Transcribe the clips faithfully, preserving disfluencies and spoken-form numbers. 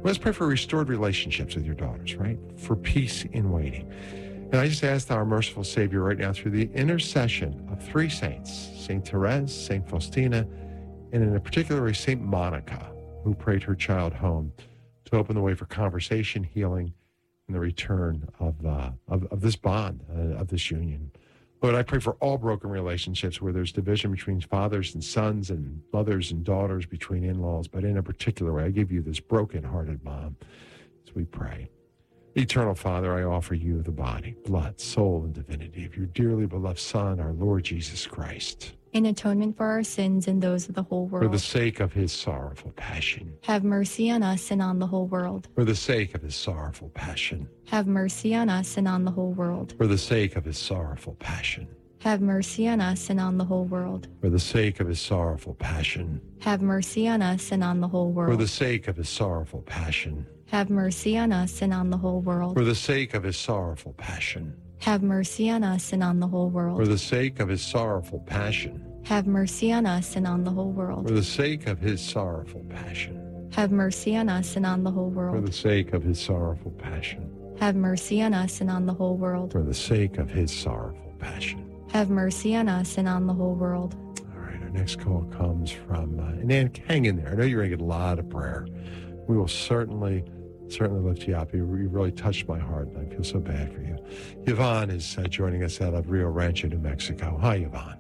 Let's pray for restored relationships with your daughters, right? For peace in waiting. And I just ask our merciful Savior right now through the intercession of three saints, Saint Therese, Saint Faustina, and in a particular way, Saint Monica, who prayed her child home, to open the way for conversation, healing, and the return of uh, of, of this bond, uh, of this union. Lord, I pray for all broken relationships where there's division between fathers and sons and mothers and daughters, between in-laws, but in a particular way, I give you this broken-hearted mom as we pray. Eternal Father, I offer you the body, blood, soul, and divinity of your dearly beloved Son, our Lord Jesus Christ. In atonement for our sins and those of the whole world. For the sake of his sorrowful passion. Have mercy on us and on the whole world. For the sake of his sorrowful passion. Have mercy on us and on the whole world. For the sake of his sorrowful passion. Have mercy on us and on the whole world. For the sake of his sorrowful passion. Have mercy on us and on the whole world. For the sake of his sorrowful passion. Have mercy on us and on the whole world. For the sake of his sorrowful passion. Have mercy on us and on the whole world. For the sake of his sorrowful passion. Have mercy on us and on the whole world. For the sake of his sorrowful passion. Have mercy on us and on the whole For world. the sake of his sorrowful passion. Have mercy on us and on the whole world. For the sake of his sorrowful passion. Have mercy on us and on the whole world. All right, our next call comes from, uh, and Ann, hang in there. I know you're going to get a lot of prayer. We will certainly, certainly lift you up. You you really touched my heart, and I feel so bad for you. Yvonne is uh, joining us out of Rio Rancho, New Mexico. Hi, Yvonne.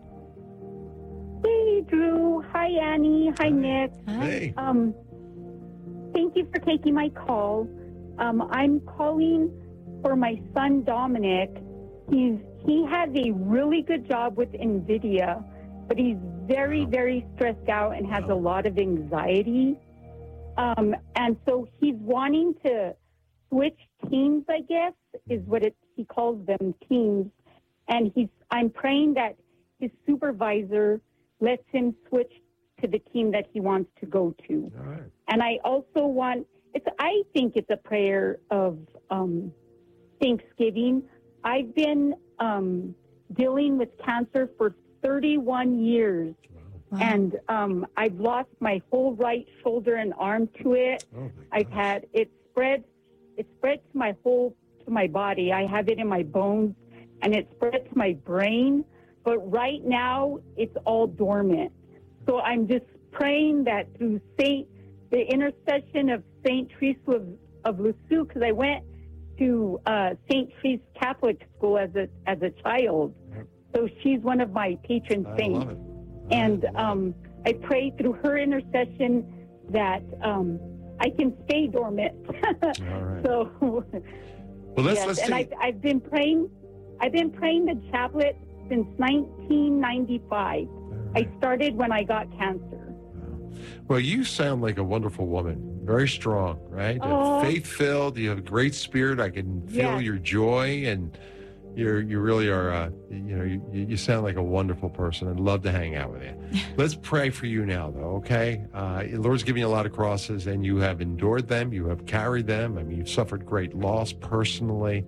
Hey, Drew. Hi, Annie. Hi, Nick. Hey. Um, thank you for taking my call. Um, I'm calling for my son, Dominic. He's He has a really good job with NVIDIA, but he's very, very stressed out and has a lot of anxiety. Um, and so he's wanting to switch teams, I guess, is what it, he calls them, teams. And he's I'm praying that his supervisor lets him switch to the team that he wants to go to. All right. And I also want, it's I think it's a prayer of um, Thanksgiving. I've been um, dealing with cancer for thirty-one years. Wow. And um, I've lost my whole right shoulder and arm to it. Oh, my I've gosh. had it spread. It spread to my whole to my body. I have it in my bones, and it spread to my brain. But right now, it's all dormant. So I'm just praying that through Saint, the intercession of Saint Teresa of, of Lisieux, because I went to uh, Saint Teresa Catholic School as a as a child. Yep. So she's one of my patron I saints. love it. I And love it. um, I pray through her intercession that um, I can stay dormant. All right. So, Well, let's, yes, let's and see. I've, I've been praying. I've been praying the chaplet since nineteen ninety-five. All I right. started when I got cancer. Well, you sound like a wonderful woman. Very strong, right? Oh. Faith-filled. You have a great spirit. I can feel Yes. your joy, and you're you really are. Uh, you know, you, you sound like a wonderful person. I'd love to hang out with you. Let's pray for you now, though. Okay, uh, the Lord's given you a lot of crosses, and you have endured them. You have carried them. I mean, you've suffered great loss personally.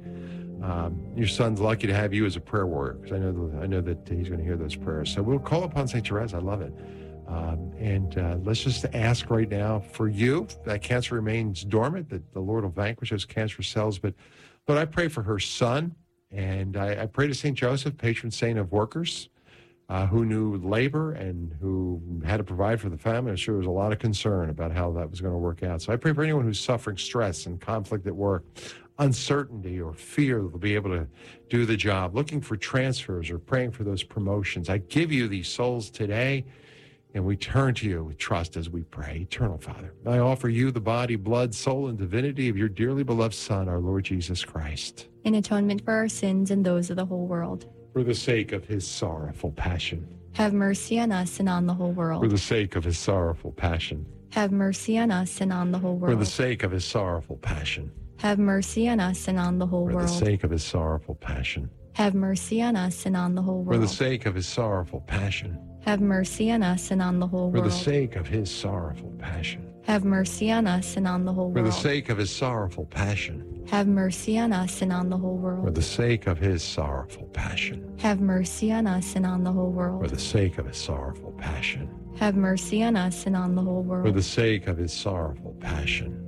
Um, your son's lucky to have you as a prayer warrior, because I know I know that he's going to hear those prayers. So we'll call upon Saint Therese. I love it. Um, and uh, let's just ask right now for you that cancer remains dormant, that the Lord will vanquish those cancer cells. But, but I pray for her son, and I, I pray to Saint Joseph, patron saint of workers, uh, who knew labor and who had to provide for the family. I'm sure there was a lot of concern about how that was going to work out. So I pray for anyone who's suffering stress and conflict at work, uncertainty or fear that they'll be able to do the job, looking for transfers or praying for those promotions. I give you these souls today. And we turn to you with trust as we pray. Eternal Father, I offer you the body, blood, soul, and divinity of your dearly beloved Son, our Lord Jesus Christ, In atonement for our sins and those of the whole world. for the sake of his sorrowful passion. Have mercy on us and on the whole For world. the sake of his sorrowful passion. Have mercy on us and on the whole For the world. sake of his sorrowful passion. Have mercy on us and on the whole For the world. sake of his sorrowful passion. Have mercy on us and on the whole For the world. sake of his sorrowful passion. Have mercy on us and on the whole For the world. sake of his sorrowful passion. Have mercy on us and on the whole For the world. sake of his sorrowful passion. Have mercy on us and on the whole For world. the sake of his sorrowful passion. Have mercy on us and on the whole For world. the sake of his sorrowful passion. Have mercy on us and on the whole For world. the sake of his sorrowful passion.